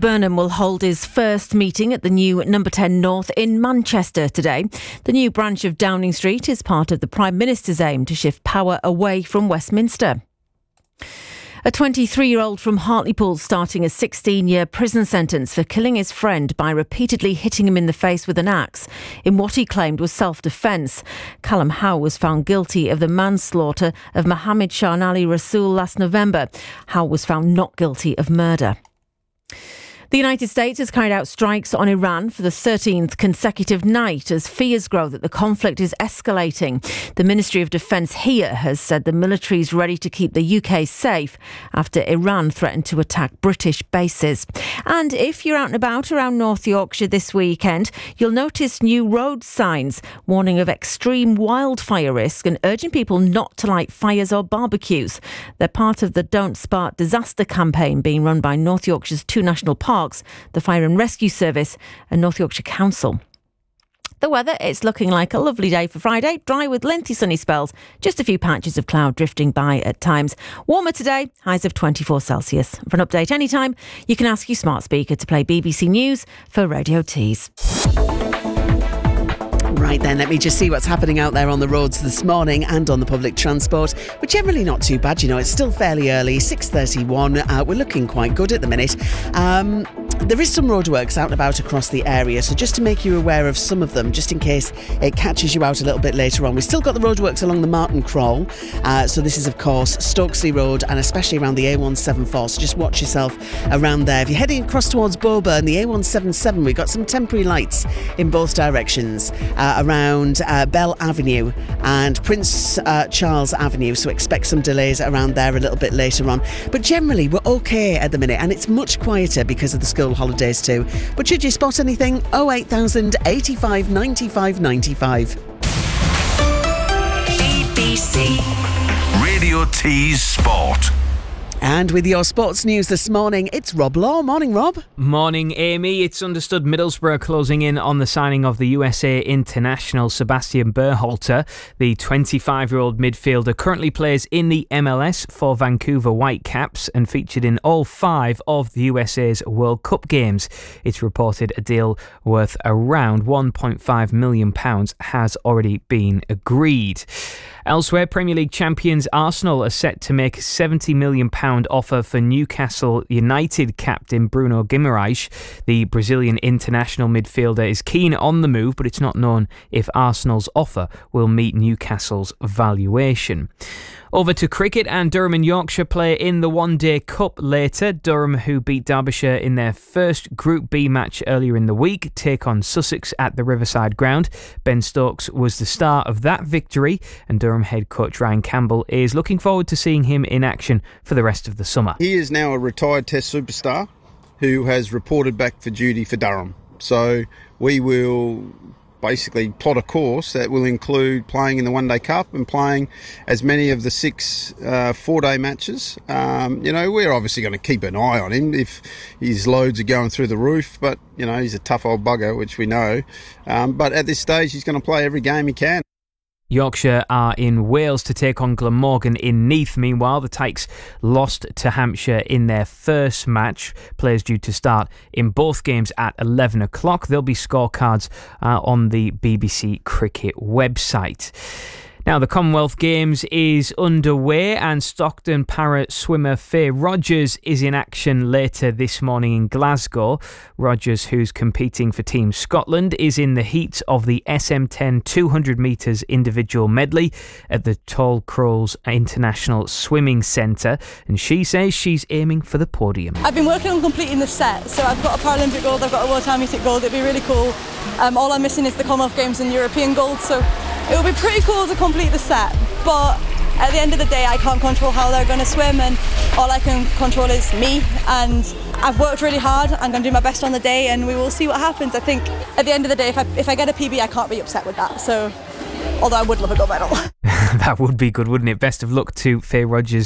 Burnham will hold his first meeting at the new Number 10 North in Manchester today. The new branch of Downing Street is part of the Prime Minister's aim to shift power away from Westminster. A 23-year-old from Hartlepool starting a 16-year prison sentence for killing his friend by repeatedly hitting him in the face with an axe in what he claimed was self-defence. Callum Howe was found guilty of the manslaughter of Mohammed Shah Ali Rasool last November. Howe was found not guilty of murder. The United States has carried out strikes on Iran for the 13th consecutive night as fears grow that the conflict is escalating. The Ministry of Defence here has said the military is ready to keep the UK safe after Iran threatened to attack British bases. And if you're out and about around North Yorkshire this weekend, you'll notice new road signs warning of extreme wildfire risk and urging people not to light fires or barbecues. They're part of the Don't Spark Disaster campaign being run by North Yorkshire's two national parks, the Fire and Rescue Service and North Yorkshire Council. The weather, it's looking like a lovely day for Friday, dry with lengthy sunny spells, just a few patches of cloud drifting by at times. Warmer today, highs of 24 Celsius. For an update anytime, you can ask your smart speaker to play BBC News for Radio Tees. Right then, let me just see what's happening out there on the roads this morning and on the public transport. We're generally not too bad, it's still fairly early, 6:31. We're looking quite good at the minute. There is some roadworks out and about across the area, so just to make you aware of some of them, just in case it catches you out a little bit later on. We've still got the roadworks along the Martin Crawl, so this is of course Stokesley Road and especially around the A174, so just watch yourself around there. If you're heading across towards Boburn, the A177, we've got some temporary lights in both directions around Bell Avenue and Prince Charles Avenue, so expect some delays around there a little bit later on. But generally we're okay at the minute, and it's much quieter because of the school holidays too. But should you spot anything, 08000 85 95 95. BBC Radio Tees Sport. And with your sports news this morning, it's Rob Law. Morning, Rob. Morning, Amy. It's understood Middlesbrough closing in on the signing of the USA international Sebastian Berhalter. The 25-year-old midfielder currently plays in the MLS for Vancouver Whitecaps and featured in all 5 of the USA's World Cup games. It's reported a deal worth around £1.5 million has already been agreed. Elsewhere, Premier League champions Arsenal are set to make a £70 million offer for Newcastle United captain Bruno Guimaraes. The Brazilian international midfielder is keen on the move, but it's not known if Arsenal's offer will meet Newcastle's valuation. Over to cricket, and Durham and Yorkshire play in the One Day Cup later. Durham, who beat Derbyshire in their first Group B match earlier in the week, take on Sussex at the Riverside Ground. Ben Stokes was the star of that victory, and Durham head coach Ryan Campbell is looking forward to seeing him in action for the rest of the summer. He is now a retired Test superstar who has reported back for duty for Durham. So we will basically plot a course that will include playing in the One Day Cup and playing as many of the 6 4-day matches. We're obviously going to keep an eye on him if his loads are going through the roof, but he's a tough old bugger, which we know. But at this stage, he's going to play every game he can. Yorkshire are in Wales to take on Glamorgan in Neath. Meanwhile, the Tykes lost to Hampshire in their first match. Players due to start in both games at 11 o'clock. There'll be scorecards on the BBC Cricket website. Now, the Commonwealth Games is underway and Stockton para swimmer Faye Rogers is in action later this morning in Glasgow. Rogers, who's competing for Team Scotland, is in the heat of the SM10 200 metres individual medley at the Tall Crows International Swimming Centre, and she says she's aiming for the podium. I've been working on completing the set, so I've got a Paralympic gold, I've got a World Championship gold. It'd be really cool. All I'm missing is the Commonwealth Games and European gold, so it would be pretty cool to complete the set, but at the end of the day I can't control how they're going to swim, and all I can control is me, and I've worked really hard. I'm going to do my best on the day and we will see what happens. I think at the end of the day if I get a PB I can't be upset with that, so although I would love a gold medal. That would be good, wouldn't it? Best of luck to Faye Rogers